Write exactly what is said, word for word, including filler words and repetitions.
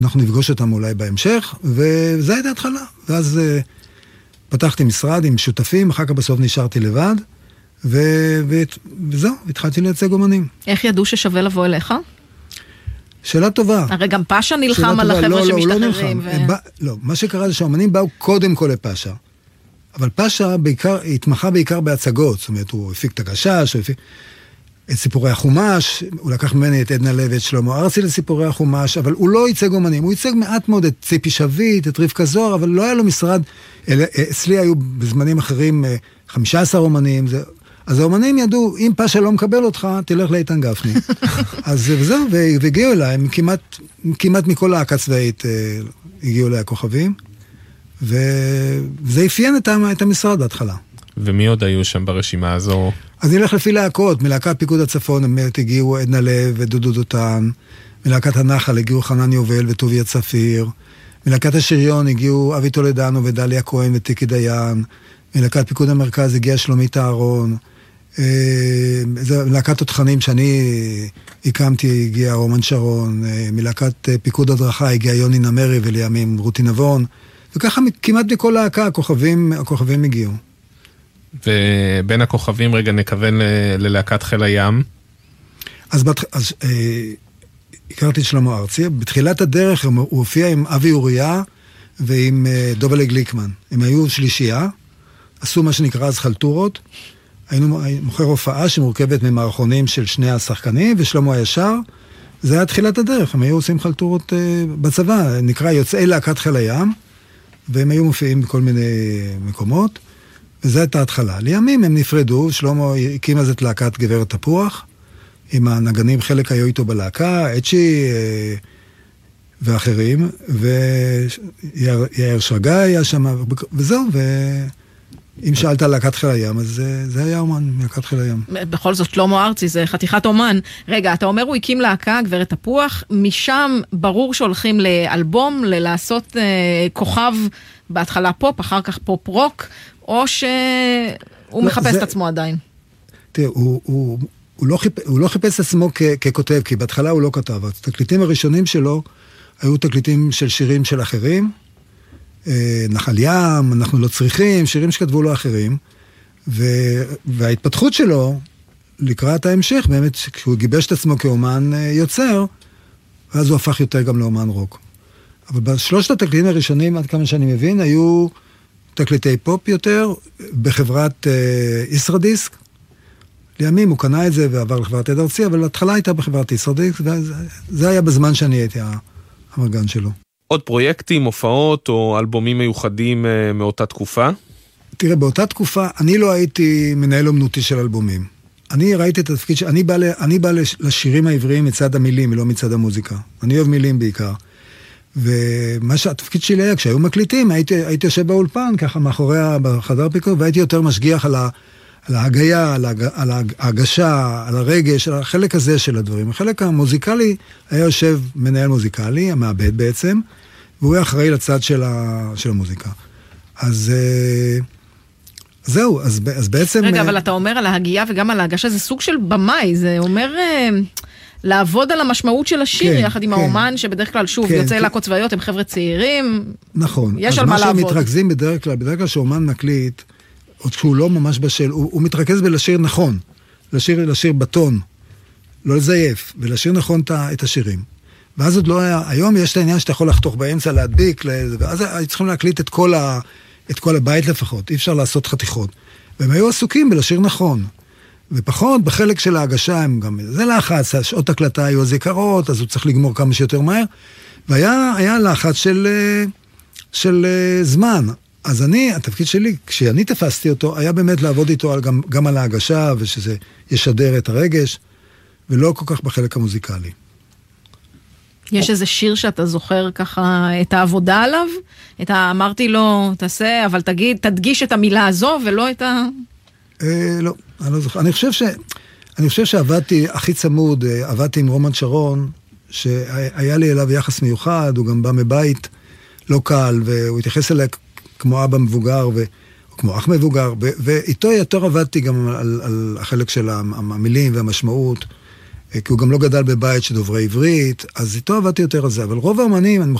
אנחנו נפגוש אותם אולי בהמשך, וזה הייתה התחלה. ואז uh, פתחתי משרד עם שותפים, אחר כך בסוף נשארתי לבד, ו... ו... וזהו, התחלתי לייצג אומנים. איך ידעו ששווה לבוא אליך? שאלה טובה. הרי גם פאשה נלחם על החבר'ה לא, שמשתחררים. לא, לא, ו... לא, מה שקרה זה שהאומנים באו קודם כל לפאשה. אבל פאשה בעיקר, התמחה בעיקר בהצגות, זאת אומרת, הוא הפיק את הגשש, הוא הפיק את סיפורי החומש, הוא לקח ממני את עדנה לוי, את שלמה ארצי לסיפורי החומש, אבל הוא לא ייצג אומנים, הוא ייצג מעט מאוד את ציפי שביט, את רבקה זוהר, אבל לא היה לו משרד, אל, אצלי היו בזמנים אחרים חמישה עשר אומנים, זה, אז האומנים ידעו, אם פאשה לא מקבל אותך, תלך לאיתן גפני. אז וזהו, והגיעו אליי, כמעט, כמעט מכל להקה צבאית הגיעו אליי הכוכבים, וזה אפיין את המשרד בהתחלה. ומי עוד היו שם ברשימה הזו? אז נלך לפי להקות, מלהקת פיקוד הצפון, באמת הגיעו עדנה לב ודודו דותן, מלהקת הנחל הגיעו חנן יובל וטוביה צפיר, מלהקת השריון הגיעו אבי טולדנו ודליה כהן וטיקי דיין, מלהקת פיקוד המרכז הגיעה שלומית אהרון, מלהקת תותחנים שאני הקמתי הגיעה רומן שרון, מלהקת פיקוד הדרכה הגיעה יוני נמרי ולימים רותי נבון, וככה כמעט מכל להקה הכוכבים, הכוכבים הגיעו. ובין הכוכבים רגע נכוון ללהקת חיל הים. אז, בת, אז אה, הכרתי את שלמה ארצי, בתחילת הדרך הוא הופיע עם אבי אוריה ועם אה, דובלה גליקמן. הם היו שלישייה, עשו מה שנקרא אז חלטורות, היינו מוכר הופעה שמורכבת ממערכונים של שני השחקנים, ושלמה הישר, זה היה תחילת הדרך, הם היו עושים חלטורות אה, בצבא, נקרא יוצאי להקת חיל הים, והם היו מופיעים בכל מיני מקומות, וזו הייתה ההתחלה. לימים הם נפרדו, שלמה הקים אז את להקת גברת תפוח, עם הנגנים, חלק היו איתו בלהקה, אצ'י אה, ואחרים, ויאיר שרגי היה שם, וזהו, ואם שאלת על להקת חיל הים, אז זה, זה היה אומן, להקת חיל הים. בכל זאת, שלמה ארצי, זה חתיכת אומן. רגע, אתה אומר הוא הקים להקה, גברת תפוח, משם ברור שהולכים לאלבום, ללעשות אה, כוכב, בהתחלה פופ, אחר כך פופ רוק, או שהוא לא, מחפש זה... את עצמו עדיין? תראה, הוא, הוא, הוא, לא חיפ... הוא לא חיפש את עצמו כ... ככותב, כי בהתחלה הוא לא כתב. התקליטים הראשונים שלו היו תקליטים של שירים של אחרים, נחל ים, אנחנו לא צריכים, שירים שכתבו לו אחרים, ו... וההתפתחות שלו, לקראת ההמשך, באמת, כשהוא גיבש את עצמו כאומן יוצר, ואז הוא הפך יותר גם לאומן רוק. אבל בשלושת התקליטים הראשונים, עד כמה שאני מבין, היו תקליטי פופ יותר, בחברת אה, ישרדיסק. לימים הוא קנה את זה ועבר לחברת עד ארצי, אבל ההתחלה הייתה בחברת ישרדיסק, וזה היה בזמן שאני הייתי המרגן שלו. עוד פרויקטים, הופעות או אלבומים מיוחדים אה, מאותה תקופה? תראה, באותה תקופה אני לא הייתי מנהל אומנותי של אלבומים. אני ראיתי את התפקיד, ש... אני בא, ל... אני בא לשירים העבריים מצד המילים, ולא מצד המוזיקה. אני אוהב מילים בעיקר. ומה שהתפקיד שלי היה, כשהיו מקליטים, הייתי, הייתי יושב באולפן, ככה מאחורי בחדר פיקוד, והייתי יותר משגיח על, ה, על ההגיה, על, ההג, על ההגשה, על הרגש, על החלק הזה של הדברים. החלק המוזיקלי היה יושב מנהל מוזיקלי, המעבד בעצם, והוא היה אחראי לצד של, ה, של המוזיקה. אז זהו, אז, אז בעצם... רגע, אבל אתה אומר על ההגייה וגם על ההגשה, זה סוג של במאי, זה אומר... לעבוד על המשמעות של השיר, כן, יחד עם כן. האומן, שבדרך כלל, שוב, כן, יוצאי כן. להקות צבאיות, הם חבר'ה צעירים. נכון. יש על מה לעבוד. אז מה שהם מתרכזים בדרך כלל, בדרך כלל שאומן מקליט, עוד שהוא לא ממש בשל, הוא, הוא מתרכז בלשיר נכון, לשיר, לשיר בטון, לא לזייף, ולשיר נכון את השירים. ואז עוד לא היה, היום יש את העניין שאתה יכול לחתוך באמצע, להדביק, ואז צריכים להקליט את כל, ה, את כל הבית לפחות, אי אפשר לעשות חתיכות. והם היו עסוקים בלשיר נכון. ופחות בחלק של ההגשה הם גם, זה לחץ, שעות הקלטה היו זיכרות, אז הוא צריך לגמור כמה שיותר מהר, והיה היה לחץ של, של זמן. אז אני, התפקיד שלי, כשאני תפסתי אותו, היה באמת לעבוד איתו על, גם, גם על ההגשה, ושזה ישדר את הרגש, ולא כל כך בחלק המוזיקלי. יש איזה שיר שאתה זוכר ככה את העבודה עליו? את ה... אמרתי לו, תעשה, אבל תגיד, תדגיש את המילה הזו, ולא את ה... אה, לא. אני לא זוכר. אני חושב ש... אני חושב שעבדתי הכי צמוד, עבדתי עם רומן שרון, שהיה לי אליו יחס מיוחד, הוא גם בא מבית לא קל, והוא התייחס אליי כמו אבא מבוגר, ו... כמו אח מבוגר, ו... ואיתו יותר עבדתי גם על, על החלק של המילים והמשמעות. כי הוא גם לא גדל בבית שדוברי עברית, אז איתו עבדתי יותר על זה, אבל רוב האמנים, אני